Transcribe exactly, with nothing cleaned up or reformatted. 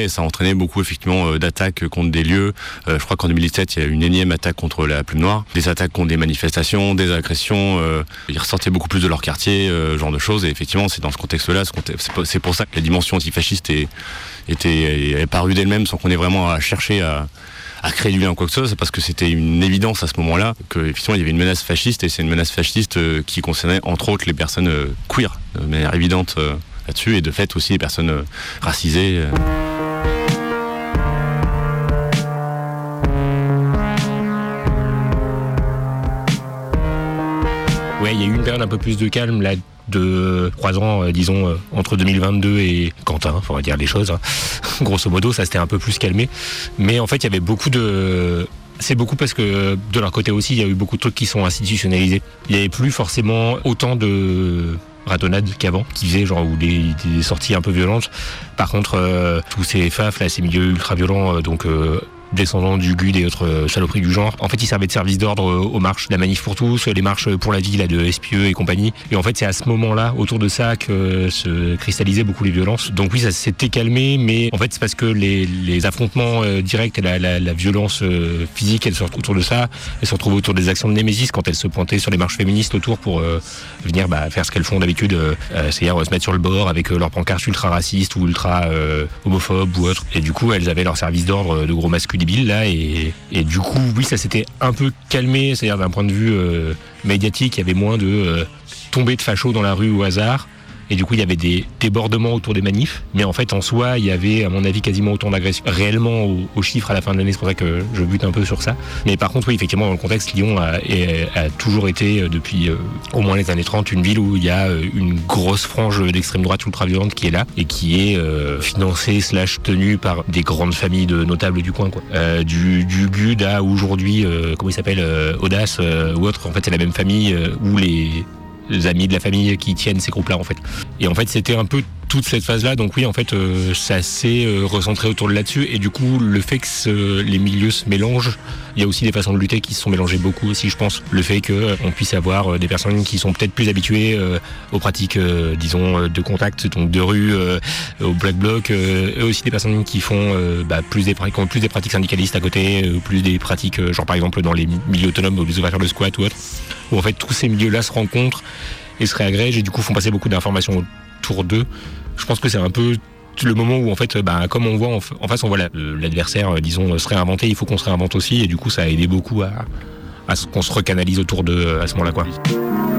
Et ça a entraîné beaucoup effectivement d'attaques contre des lieux. Euh, je crois qu'en deux mille dix-sept, il y a eu une énième attaque contre la Plume Noire, des attaques contre des manifestations, des agressions. Euh, ils ressortaient beaucoup plus de leur quartier, euh, genre de choses. Et effectivement, c'est dans ce contexte-là, ce contexte, c'est pour ça que la dimension antifasciste est, était est apparue d'elle-même sans qu'on ait vraiment à chercher à, à créer du lien ou quoi que ce soit. C'est parce que c'était une évidence à ce moment-là que effectivement il y avait une menace fasciste, et c'est une menace fasciste euh, qui concernait entre autres les personnes euh, queer de manière évidente euh, là-dessus, et de fait aussi les personnes euh, racisées. Euh. Ouais, il y a eu une période un peu plus de calme, là, de trois ans, euh, disons, euh, entre deux mille vingt-deux et Quentin, il faudrait dire les choses. Hein. Grosso modo, ça s'était un peu plus calmé. Mais en fait, il y avait beaucoup de... C'est beaucoup parce que de leur côté aussi, il y a eu beaucoup de trucs qui sont institutionnalisés. Il n'y avait plus forcément autant de ratonnades qu'avant, qui faisaient genre ou des, des sorties un peu violentes. Par contre, euh, tous ces F A F, là, ces milieux ultra-violents, euh, donc... Euh, descendants du G U D et autres euh, saloperies du genre. En fait, ils servaient de service d'ordre euh, aux marches, la manif pour tous, les marches pour la vie, là, de S P E et compagnie. Et en fait, c'est à ce moment-là, autour de ça, que se cristallisaient beaucoup les violences. Donc oui, ça s'était calmé, mais en fait, c'est parce que les, les affrontements euh, directs et la, la, la violence euh, physique, elles se retrouvent autour de ça. Elles se retrouvent autour des actions de Némésis quand elles se pointaient sur les marches féministes autour pour euh, venir bah, faire ce qu'elles font d'habitude, euh, c'est-à-dire euh, se mettre sur le bord avec euh, leurs pancartes ultra racistes ou ultra euh, homophobes ou autres. Et du coup, elles avaient leur service d'ordre de gros masculins débiles là, et, et du coup, oui, ça s'était un peu calmé, c'est-à-dire d'un point de vue euh, médiatique, il y avait moins de euh, tombées de fachos dans la rue au hasard. Et du coup, il y avait des débordements autour des manifs. Mais en fait, en soi, il y avait, à mon avis, quasiment autant d'agressions réellement aux, aux chiffres à la fin de l'année. C'est pour ça que je bute un peu sur ça. Mais par contre, oui, effectivement, dans le contexte, Lyon a, a, a toujours été, depuis euh, au moins les années trente, une ville où il y a une grosse frange d'extrême droite ultra-violente qui est là et qui est euh, financée slash tenue par des grandes familles de notables du coin, quoi. Euh, du, du G U D à aujourd'hui, euh, comment il s'appelle, euh, Audace euh, ou autre. En fait, c'est la même famille euh, où les... les amis de la famille qui tiennent ces groupes-là, en fait. Et en fait, c'était un peu toute cette phase-là, donc oui, en fait, euh, ça s'est euh, recentré autour de là-dessus, et du coup, le fait que ce, les milieux se mélangent, il y a aussi des façons de lutter qui se sont mélangées beaucoup aussi, je pense. Le fait qu'on euh, puisse avoir euh, des personnes qui sont peut-être plus habituées euh, aux pratiques, euh, disons, de contact, donc de rue, euh, au black bloc, euh, et aussi des personnes qui font euh, bah, plus, des, qui ont plus des pratiques syndicalistes à côté, euh, plus des pratiques, euh, genre par exemple dans les milieux autonomes, ou les ouvertures de squat ou autre, où en fait tous ces milieux-là se rencontrent et se réagrègent, et du coup font passer beaucoup d'informations autour d'eux. Je pense que c'est un peu le moment où en fait, bah, comme on voit en, en face, on voit la, l'adversaire, disons, se réinventer, il faut qu'on se réinvente aussi, et du coup ça a aidé beaucoup à, à ce qu'on se recanalise autour d'eux à ce moment-là, quoi.